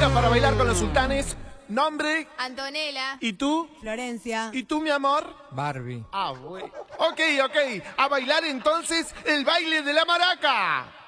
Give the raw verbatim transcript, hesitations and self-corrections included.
chicas para bailar con los sultanes. Nombre. Antonella. ¿Y tú? Florencia. ¿Y tú, mi amor? Barbie. Ah, bueno. Ok, ok. A bailar entonces el baile de la maraca.